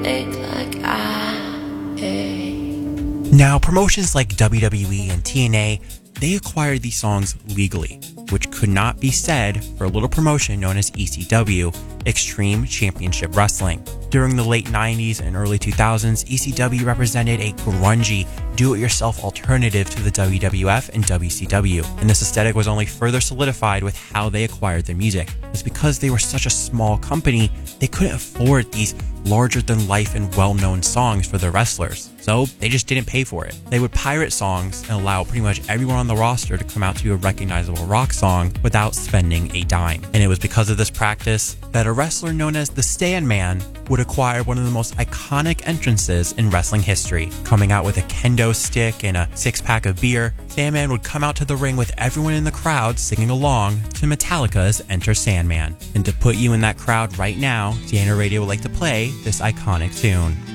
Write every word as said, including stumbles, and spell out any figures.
Now, promotions like W W E and T N A, they acquired these songs legally, which could not be said for a little promotion known as E C W, Extreme Championship Wrestling. During the late nineties and early two thousands, E C W represented a grungy, do-it-yourself alternative to the W W F and W C W, and this aesthetic was only further solidified with how they acquired their music. It's because they were such a small company, they couldn't afford these larger-than-life and well-known songs for their wrestlers, so they just didn't pay for it. They would pirate songs and allow pretty much everyone on the roster to come out to a recognizable rock song without spending a dime. And it was because of this practice that a wrestler known as the Sandman would acquire one of the most iconic entrances in wrestling history. Coming out with a kendo stick and a six-pack of beer, Sandman would come out to the ring with everyone in the crowd singing along to Metallica's Enter Sandman. And to put you in that crowd right now, T N A Radio would like to play this iconic tune.